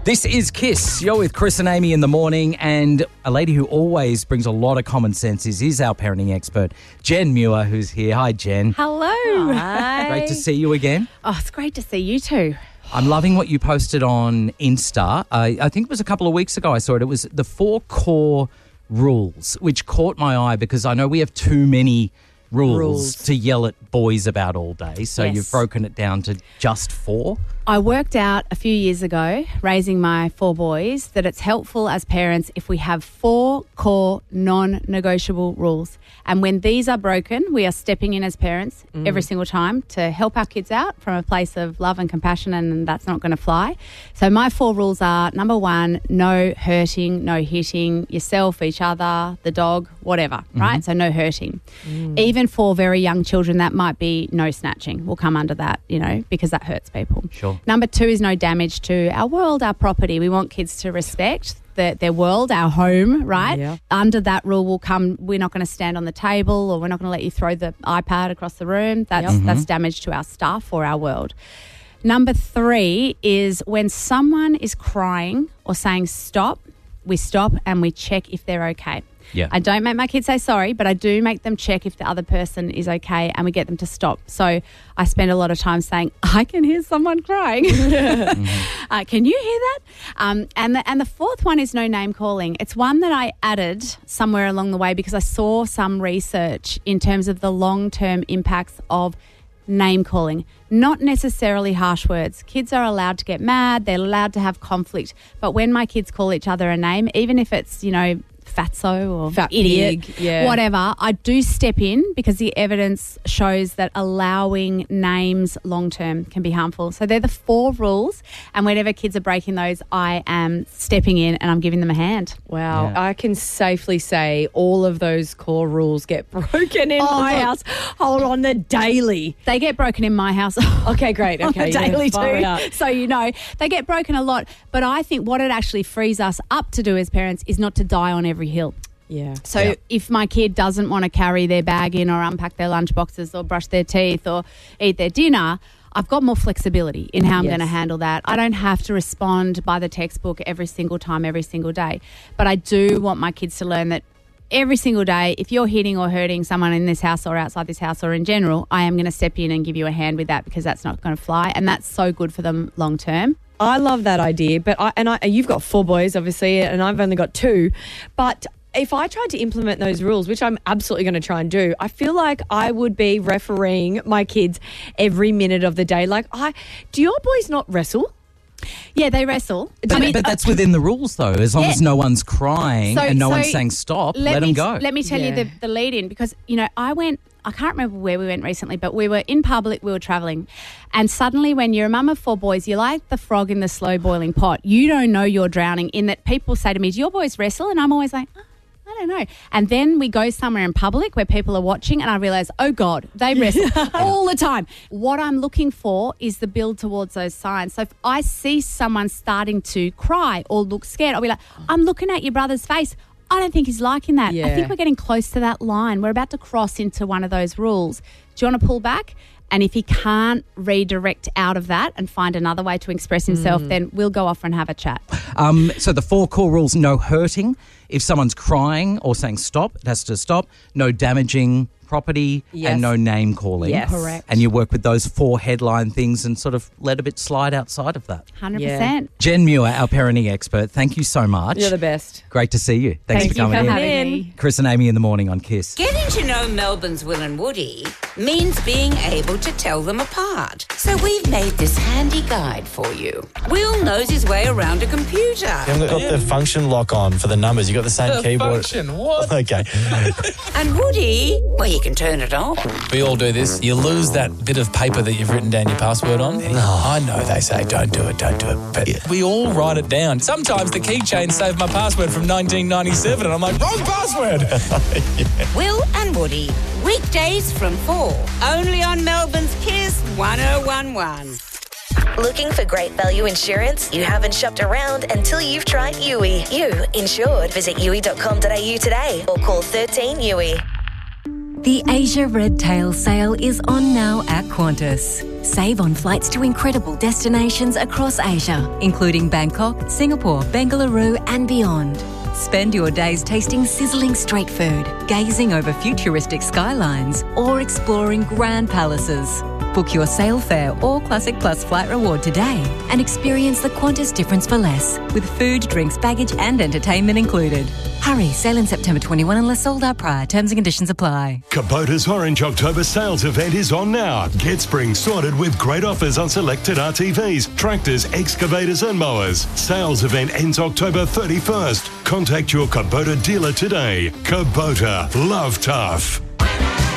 This is Kiss. You're with Chris and Amy in the morning, and a lady who always brings a lot of common sense is our parenting expert, Jen Muir, who's here. Hi, Jen. Hello. Hi. Great to see you again. Oh, it's great to see you too. I'm loving what you posted on Insta. I think it was a couple of weeks ago I saw it. It was the 4 core rules, which caught my eye because I know we have too many rules to yell at boys about all day. So Yes. you've broken it down to just 4. I worked out a few years ago, raising my 4 boys, that it's helpful as parents if we have 4 core non-negotiable rules. And when these are broken, we are stepping in as parents every single time to help our kids out from a place of love and compassion, and that's not going to fly. So my 4 rules are, number 1, no hurting, no hitting yourself, each other, the dog, whatever, right? So no hurting. Even for very young children, that might be no snatching. Will come under that, because that hurts people. Sure. Number 2 is no damage to our world, our property. We want kids to respect their world, our home, right? Yeah. Under that rule will come, we're not going to stand on the table, or we're not going to let you throw the iPad across the room. That's damage to our stuff or our world. Number 3 is when someone is crying or saying stop, we stop and we check if they're okay. Yeah. I don't make my kids say sorry, but I do make them check if the other person is okay, and we get them to stop. So I spend a lot of time saying, I can hear someone crying. Can you hear that? And the 4th one is no name calling. It's one that I added somewhere along the way because I saw some research in terms of the long-term impacts of name calling, not necessarily harsh words. Kids are allowed to get mad, they're allowed to have conflict, but when my kids call each other a name, even if it's, fatso or Fat idiot, pig, whatever, I do step in because the evidence shows that allowing names long term can be harmful. So they're the 4 rules, and whenever kids are breaking those, I am stepping in and I'm giving them a hand. Wow. Yeah. I can safely say all of those core rules get broken in my house. Hold on, the daily. They get broken in my house. Okay, great. On Okay, the daily far too. out. So they get broken a lot. But I think what it actually frees us up to do as parents is not to die on every hill. Yeah. So if my kid doesn't want to carry their bag in or unpack their lunch boxes or brush their teeth or eat their dinner, I've got more flexibility in how I'm going to handle that. I don't have to respond by the textbook every single time, every single day. But I do want my kids to learn that every single day, if you're hitting or hurting someone in this house or outside this house or in general, I am going to step in and give you a hand with that because that's not going to fly. And that's so good for them long term. I love that idea, but you've got 4 boys, obviously, and I've only got 2. But if I tried to implement those rules, which I'm absolutely going to try and do, I feel like I would be refereeing my kids every minute of the day. Do your boys not wrestle? Yeah, they wrestle. But that's within the rules, though. As long as no one's crying and no one's saying stop, let them go. Let me tell you the lead in, because, I can't remember where we went recently, but we were in public, we were travelling, and suddenly when you're a mum of 4 boys, you're like the frog in the slow boiling pot. You don't know you're drowning, in that people say to me, do your boys wrestle? And I'm always like, I don't know. And then we go somewhere in public where people are watching and I realise, oh God, they wrestle all the time. What I'm looking for is the build towards those signs. So if I see someone starting to cry or look scared, I'll be like, I'm looking at your brother's face. I don't think he's liking that. Yeah. I think we're getting close to that line. We're about to cross into one of those rules. Do you want to pull back? And if he can't redirect out of that and find another way to express himself, then we'll go off and have a chat. So the 4 core rules: no hurting. If someone's crying or saying stop, it has to stop. No damaging property and no name calling. Yes. Correct. And you work with those 4 headline things and sort of let a bit slide outside of that. 100%. Yeah. Jen Muir, our parenting expert, thank you so much. You're the best. Great to see you. Thanks Thank for coming you for in. having me. Chris and Amy in the morning on Kiss. Getting to know Melbourne's Will and Woody means being able to tell them apart. So we've made this handy guide for you. Will knows his way around a computer. You haven't got the function lock on for the numbers. You've got the same keyboard. Function, what? Okay. And Woody, well, he can turn it off. We all do this. You lose that bit of paper that you've written down your password on. I know they say don't do it. But we all write it down. Sometimes the keychain saved my password from 1997 and I'm like, wrong password. Will and Woody, weekdays from 4, only on Melbourne's Kiss 1011. Looking for great value insurance? You haven't shopped around until you've tried Yui. You insured. Visit yui.com.au today or call 13 Yui. The Asia Red Tail sale is on now at Qantas. Save on flights to incredible destinations across Asia, including Bangkok, Singapore, Bengaluru and beyond. Spend your days tasting sizzling street food, gazing over futuristic skylines, or exploring grand palaces. Book your sail fare or Classic Plus flight reward today and experience the Qantas difference for less, with food, drinks, baggage and entertainment included. Hurry, sail in September 21 unless sold out prior. Terms and conditions apply. Kubota's Orange October sales event is on now. Get spring sorted with great offers on selected RTVs, tractors, excavators and mowers. Sales event ends October 31st. Contact your Kubota dealer today. Kubota, love tough.